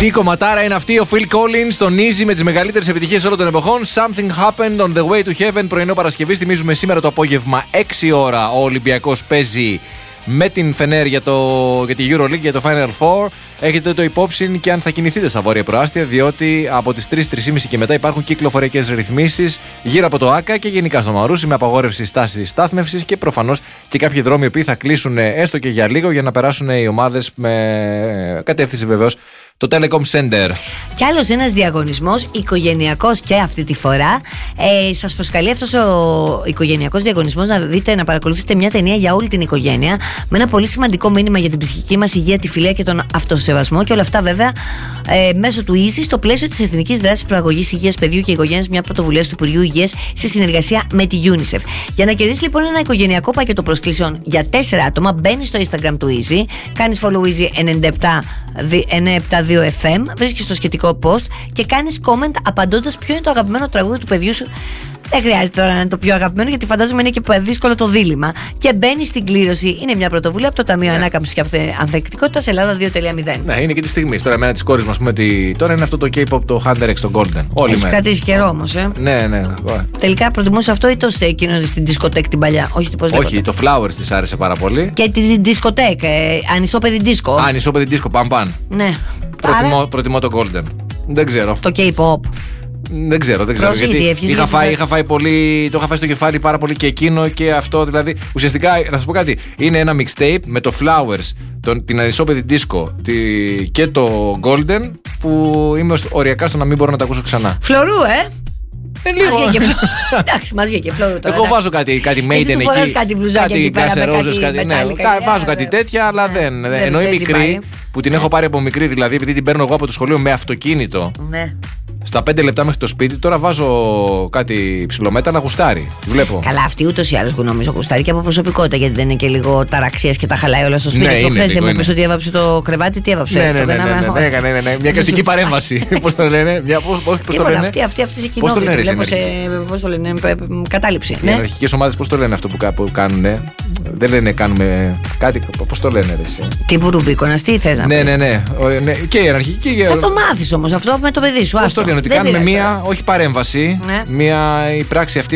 Τι κομματάρα είναι αυτή, ο Phil Collins, τον Easy με τις μεγαλύτερες επιτυχίες όλων των εποχών. Something happened on the way to heaven. Πρωινό Παρασκευή. Θυμίζουμε σήμερα το απόγευμα 6 ώρα ο Ολυμπιακός παίζει με την Φενέρ για τη EuroLeague, για το Final Four. Έχετε το υπόψη και αν θα κινηθείτε στα βόρεια προάστια, διότι από τις 3-3.30 και μετά υπάρχουν κυκλοφοριακές ρυθμίσεις γύρω από το ΆΚΑ και γενικά στο Μαρούσι, με απαγόρευση στάσης στάθμευσης και προφανώς και κάποιοι δρόμοι που θα κλείσουν έστω και για λίγο για να περάσουν οι ομάδες με κατεύθυνση βεβαίως το Telecom Center. Κι άλλος ένας διαγωνισμός, οικογενειακός και αυτή τη φορά. Σας προσκαλεί αυτός ο οικογενειακός διαγωνισμός να παρακολουθήσετε μια ταινία για όλη την οικογένεια, με ένα πολύ σημαντικό μήνυμα για την ψυχική μας υγεία, τη φιλία και τον αυτοσεβασμό. Και όλα αυτά βέβαια μέσω του Easy, στο πλαίσιο της Εθνικής Δράσης Προαγωγής Υγείας Παιδιού και Οικογένειας, μια πρωτοβουλία του Υπουργείου Υγείας σε συνεργασία με τη UNICEF. Για να κερδίσεις λοιπόν ένα οικογενειακό πακέτο προσκλήσεων για 4 άτομα, μπαίνεις στο Instagram του Easy, κάνεις follow Easy 972FM, βρίσκεις το σχετικό post και κάνεις comment απαντώντας ποιο είναι το αγαπημένο τραγούδι του παιδιού σου. Δεν χρειάζεται τώρα να είναι το πιο αγαπημένο, γιατί φαντάζομαι είναι και δύσκολο το δίλημμα. Και μπαίνει στην κλήρωση. Είναι μια πρωτοβουλία από το Ταμείο Ανάκαμψης και Ανθεκτικότητας Ελλάδα 2.0. Ναι, είναι και τη στιγμή. Τώρα, εμένα τη κόρη μα, τώρα είναι αυτό το K-pop, το Hunter X, το Golden. Όλη έχει κρατήσει καιρό όμως, Ναι. Τελικά προτιμούσε αυτό ή το εκείνο στην δισκοτέκ την παλιά? Όχι, το Flowers της άρεσε πάρα πολύ. Και την δισκοτέκ, ανισόπεδη δίσκο. Ανισόπεδη δίσκο, παν. Ναι. Προτιμώ το Golden. Δεν ξέρω. Το K-pop. Δεν ξέρω. Γιατί είχα φάει πολύ. Το είχα φάει στο κεφάλι πάρα πολύ και εκείνο και αυτό. Δηλαδή, ουσιαστικά, να σας πω κάτι. Είναι ένα mixtape με το Flowers, την ανισόπεδη disco και το Golden, που είμαι οριακά στο να μην μπορώ να τα ακούσω ξανά. Φλωρού, Λίγο. Εντάξει, μας βγήκε φλωρού τώρα. Εγώ βάζω κάτι Maiden εκεί. Κάτι μπλουζάκια εκεί πέρα. Βάζω κάτι τέτοια, αλλά δεν. Ενώ η μικρή, που την έχω πάρει από μικρή, δηλαδή επειδή την παίρνω εγώ από το σχολείο με αυτοκίνητο. Στα 5 λεπτά μέχρι το σπίτι, τώρα βάζω κάτι ψιλομέτα να γουστάρει. Βλέπω. Καλά, αυτή ούτως ή άλλως νομίζω γουστάρει και από προσωπικότητα, γιατί δεν είναι και λίγο ταραξίας και τα χαλάει όλα στο σπίτι. Προχθές δεν μου είπες ότι έβαψε το κρεβάτι, τι έβαψε? Ναι, έκανε μια καστική παρέμβαση. Πώς το λένε? Πώς το λένε? Αυτή σε κοινότητα. Πώς το λένε? Κατάληψη. Οι αναρχικές ομάδες πώς το λένε αυτό που κάνουνε? Δεν λένε κάνουμε κάτι. Πώς το λένε? Τύπου Ρουμπίκονας, τι θες να πεις? Ναι. Και η αναρχική. Θα το μάθεις όμως αυτό με το παιδί σου. Πώς το λένε? Ότι κάνουμε μία, όχι παρέμβαση. Η πράξη αυτή.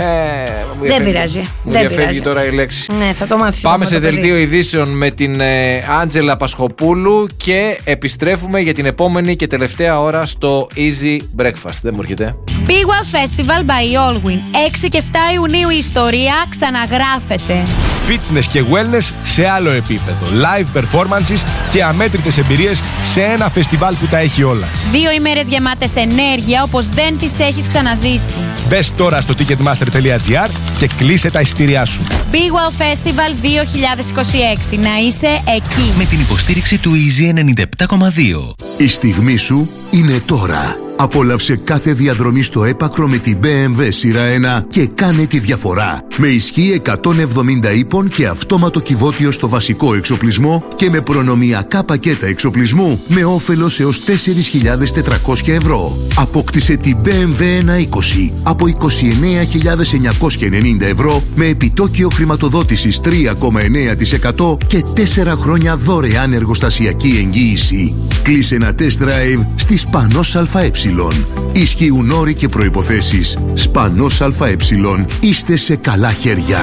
Δεν πειράζει. Μου διαφεύγει τώρα η λέξη. Ναι, θα το μάθεις. Πάμε σε δελτίο ειδήσεων με την Άντζελα Πασχοπούλου και επιστρέφουμε για την επόμενη και τελευταία ώρα στο Easy Breakfast. Δεν μου έρχεται. Big Wow Festival by Allwyn. 6 και 7 Ιουνίου η ιστορία ξαναγράφεται. Fitness και wellness σε άλλο επίπεδο. Live performances και αμέτρητες εμπειρίες σε ένα φεστιβάλ που τα έχει όλα. 2 ημέρες γεμάτες ενέργεια όπως δεν τις έχεις ξαναζήσει. Μπες τώρα στο ticketmaster.gr και κλείσε τα εισιτήριά σου. Big Wow Festival 2026. Να είσαι εκεί. Με την υποστήριξη του Easy 97,2. Η στιγμή σου είναι τώρα. Απόλαυσε κάθε διαδρομή στο έπακρο με την BMW σειρά 1 και κάνε τη διαφορά. Με ισχύ 170 ύπων και αυτόματο κυβότιο στο βασικό εξοπλισμό και με προνομιακά πακέτα εξοπλισμού με όφελος έως 4.400 ευρώ. Απόκτησε την BMW 120 από 29.990 ευρώ με επιτόκιο χρηματοδότησης 3,9% και 4 χρόνια δωρεάν εργοστασιακή εγγύηση. Κλείσε ένα test drive στη Σπανός ΑΕ. Ισχύουν όροι και προϋποθέσεις. Σπανός ΑΕ. Είστε σε καλά χέρια.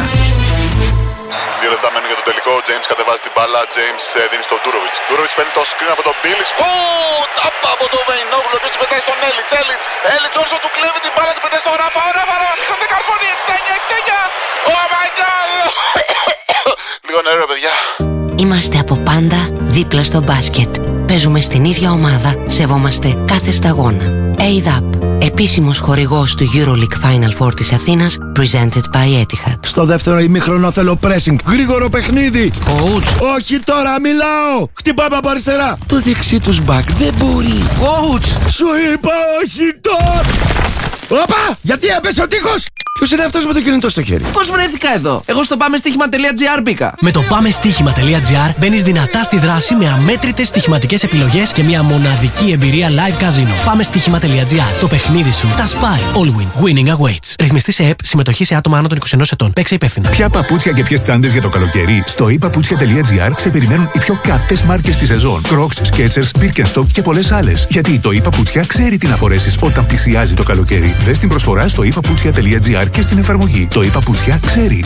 2 λεπτά μένουν για το τελικό. Ο James κατεβάζει την μπάλα. James δίνει στον Ντούροβιτς. Ντούροβιτς παίρνει το screen από τον Μπίλις. Τάπα από τον Βεϊνόγλου. Ο οποίος την πετάει στον Έλιτς. Έλιτς όρσο του κλέβει την μπάλα. Την πετάει στον Ράφα. Ο Ράφα σηκώνεται καρφώνει. 69. Oh my god. Λίγο νερό, παιδιά. Είμαστε από πάντα δίπλα στο μπάσκετ. Παίζουμε στην ίδια ομάδα, σεβόμαστε κάθε σταγόνα. ADAP, επίσημος χορηγός του EuroLeague Final Four της Αθήνας, presented by Etihad. Στο δεύτερο ημίχρονο θέλω pressing, γρήγορο παιχνίδι. Coach, όχι τώρα, μιλάω. Χτυπάμε από αριστερά. Το δεξί τους back δεν μπορεί. Coach, σου είπα όχι τώρα. Όπα, γιατί έπεσε ο τείχος. Ποιος είναι αυτός με το κινητό στο χέρι? Πώς βρέθηκα εδώ? Εγώ στο πάμεστοιχημα.gr μπήκα. Με το πάμεστοιχημα.gr μπαίνεις δυνατά στη δράση με αμέτρητες στοιχηματικές επιλογές και μια μοναδική εμπειρία live casino. Πάμεστοιχημα.gr. Το παιχνίδι σου τα σπάει. Allwin. Winning awaits. Ρυθμιστή σε ΕΠ. Συμμετοχή σε άτομα άνω των 21 ετών. Παίξε υπεύθυνα. Ποια παπούτσια και ποιες τσάντες για το καλοκαίρι? Στο ePaputsια.gr σε περιμένουν οι πιο καυτές μάρκες στη σεζόν. Crocs, Skechers, Birkenstock και πολλές άλλες. Γιατί το ePaputsια ξέρει τι να φορέσεις όταν πλησιάζει το καλοκαίρι. Δες την προσφορά στο ePaputsια.gr και στην εφαρμογή. Το ePaputsια ξέρει.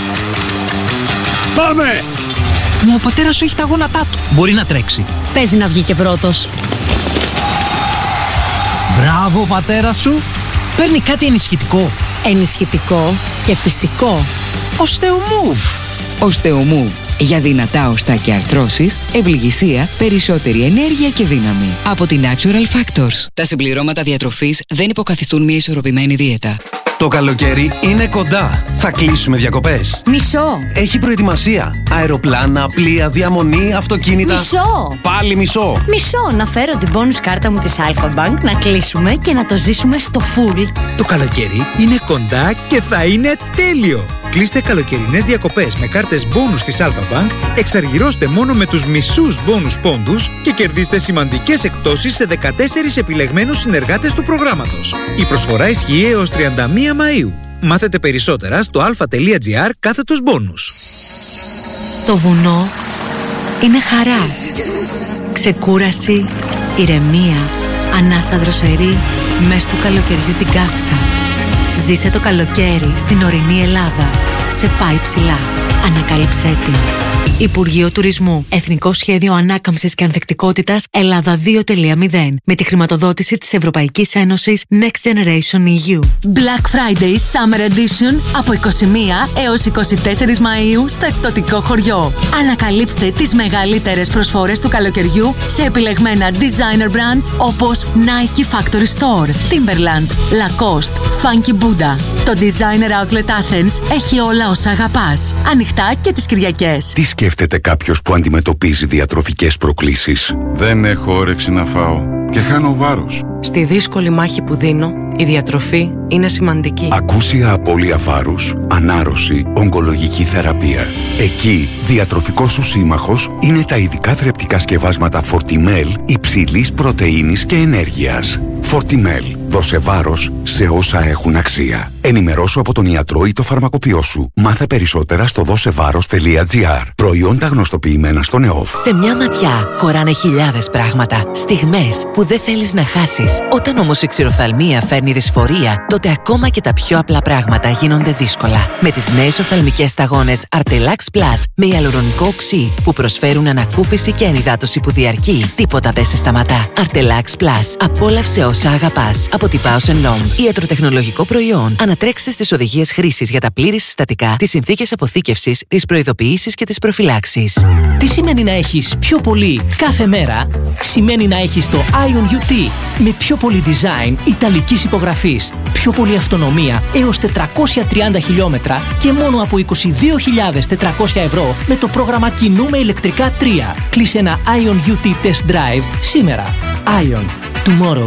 Πάμε! Μα ο πατέρας σου έχει τα γόνατά του. Μπορεί να τρέξει. Παίζει να βγει και πρώτος. Μπράβο, πατέρα σου. Παίρνει κάτι ενισχυτικό. Ενισχυτικό και φυσικό. Osteomove. Osteomove. Για δυνατά οστά και αρθρώσεις, ευληγησία, περισσότερη ενέργεια και δύναμη. Από τη Natural Factors. Τα συμπληρώματα διατροφής δεν υποκαθιστούν μια ισορροπημένη δίαιτα. Το καλοκαίρι είναι κοντά. Θα κλείσουμε διακοπές. Μισό. Έχει προετοιμασία. Αεροπλάνα, πλοία, διαμονή, αυτοκίνητα. Μισό. Πάλι μισό. Μισό. Να φέρω την bonus κάρτα μου της Alpha Bank, να κλείσουμε και να το ζήσουμε στο full. Το καλοκαίρι είναι κοντά και θα είναι τέλειο. Κλείστε καλοκαιρινές διακοπές με κάρτες bonus της Alpha Bank, εξαργυρώστε μόνο με τους μισούς bonus πόντους και κερδίστε σημαντικές εκπτώσεις σε 14 επιλεγμένους συνεργάτες του προγράμματος. Η προσφορά ισχύει έως 31 Μαΐου. Μάθετε περισσότερα στο alpha.gr/bonus. Το βουνό είναι χαρά, ξεκούραση, ηρεμία, ανάσα δροσερή, μες του καλοκαιριού την κάψα. Ζήσε το καλοκαίρι στην ορεινή Ελλάδα. Σε πάει ψηλά. Ανακάλυψέ την. Υπουργείο Τουρισμού. Εθνικό Σχέδιο Ανάκαμψης και Ανθεκτικότητας Ελλάδα 2.0. Με τη χρηματοδότηση της Ευρωπαϊκής Ένωσης Next Generation EU. Black Friday Summer Edition από 21 έως 24 Μαΐου στο εκπτωτικό χωριό. Ανακαλύψτε τις μεγαλύτερες προσφορές του καλοκαιριού σε επιλεγμένα designer brands όπως Nike Factory Store, Timberland, Lacoste, Funky Buddha. Το Designer Outlet Athens έχει όλα όσα αγαπάς. Ανοιχτά και τις Κυριακές. Τι σκέφτεται κάποιος που αντιμετωπίζει διατροφικές προκλήσεις? Δεν έχω όρεξη να φάω και χάνω βάρος. Στη δύσκολη μάχη που δίνω, η διατροφή είναι σημαντική. Ακούσια απώλεια βάρους, ανάρρωση, ογκολογική θεραπεία. Εκεί, διατροφικός σου σύμμαχος είναι τα ειδικά θρεπτικά σκευάσματα Fortimel υψηλής πρωτεΐνης και ενέργειας. Fortimel. Δώσε βάρος σε όσα έχουν αξία. Ενημερώσου από τον ιατρό ή το φαρμακοποιό σου. Μάθε περισσότερα στο δώσεβάρος.gr. Προϊόντα γνωστοποιημένα στον ΕΟΦ. Σε μια ματιά χωράνε χιλιάδες πράγματα. Στιγμές που δεν θέλεις να χάσεις. Όταν όμως η ξηροφθαλμία φέρνει δυσφορία, τότε ακόμα και τα πιο απλά πράγματα γίνονται δύσκολα. Με τις νέες οφθαλμικές σταγόνες Artelax Plus με ιαλουρονικό οξύ που προσφέρουν ανακούφιση και ενυδάτωση που διαρκεί, τίποτα δεν σε σταματά. Artelax Plus. Απόλαυσε όσα αγαπάς. Από την Bausch & Lomb. Ιατροτεχνολογικό προϊόν. Ανατρέξτε στις οδηγίες χρήσης για τα πλήρη συστατικά, τις συνθήκες αποθήκευσης, τις προειδοποιήσεις και τις προφυλάξεις. Τι σημαίνει να έχεις πιο πολύ κάθε μέρα? Σημαίνει να έχεις το Ion UT με πιο πολύ design ιταλικής υπογραφής, πιο πολύ αυτονομία έως 430 χιλιόμετρα και μόνο από 22.400 ευρώ με το πρόγραμμα Κινούμε ηλεκτρικά 3. Κλείσε ένα Ion UT Test Drive σήμερα. Ion. Tomorrow